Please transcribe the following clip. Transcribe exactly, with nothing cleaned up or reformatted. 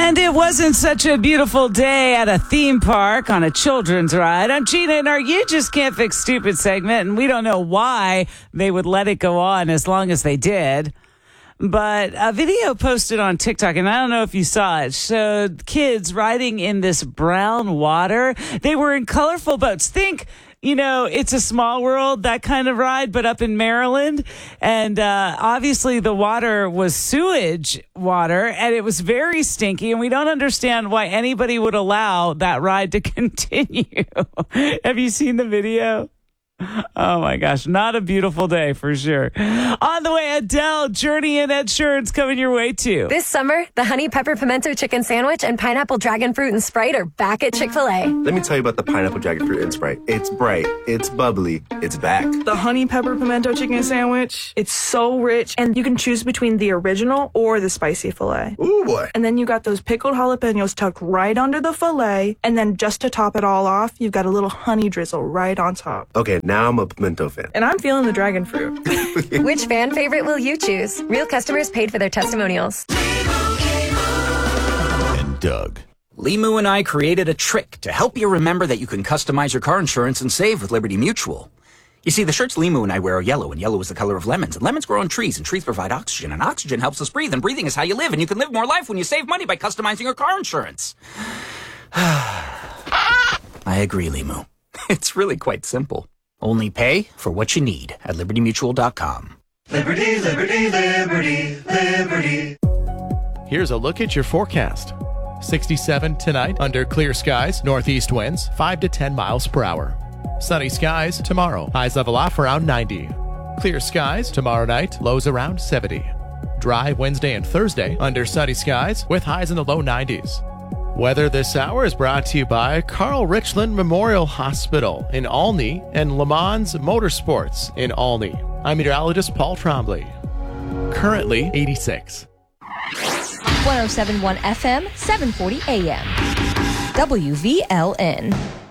And it wasn't such a beautiful day at a theme park on a children's ride. I'm Gina in our You Just Can't Fix Stupid segment, and we don't know why they would let it go on as long as they did. But a video posted on TikTok, and I don't know if you saw it, showed kids riding in this brown water. They were in colorful boats. Think, you know, It's a Small World, that kind of ride, but up in Maryland. And uh, obviously the water was sewage water, and it was very stinky, and we don't understand why anybody would allow that ride to continue. Have you seen the video? Oh, my gosh. Not a beautiful day for sure. On the way, Adele, Journey, and Ed Sheeran's coming your way, too. This summer, the Honey Pepper Pimento Chicken Sandwich and Pineapple Dragon Fruit and Sprite are back at Chick-fil-A. Let me tell you about the Pineapple Dragon Fruit and Sprite. It's bright, it's bubbly, it's back. The Honey Pepper Pimento Chicken Sandwich, it's so rich, and you can choose between the original or the spicy filet. Ooh, boy. And then you got those pickled jalapenos tucked right under the filet, and then just to top it all off, you've got a little honey drizzle right on top. Okay, now I'm a pimento fan. And I'm feeling the dragon fruit. Which fan favorite will you choose? Real customers paid for their testimonials. And Doug. Limu and I created a trick to help you remember that you can customize your car insurance and save with Liberty Mutual. You see, the shirts Limu and I wear are yellow, and yellow is the color of lemons. And lemons grow on trees, and trees provide oxygen, and oxygen helps us breathe, and breathing is how you live, and you can live more life when you save money by customizing your car insurance. I agree, Limu. It's really quite simple. Only pay for what you need at liberty mutual dot com. Liberty, liberty, liberty, liberty. Here's a look at your forecast. sixty-seven tonight under clear skies, northeast winds five to ten miles per hour. Sunny skies tomorrow, highs level off around ninety. Clear skies tomorrow night, lows around seventy. Dry Wednesday and Thursday under sunny skies with highs in the low nineties. Weather this hour is brought to you by Carl Richland Memorial Hospital in Olney and Le Mans Motorsports in Olney. I'm meteorologist Paul Trombley. Currently eighty-six. one oh seven point one F M, seven forty A M. W V L N.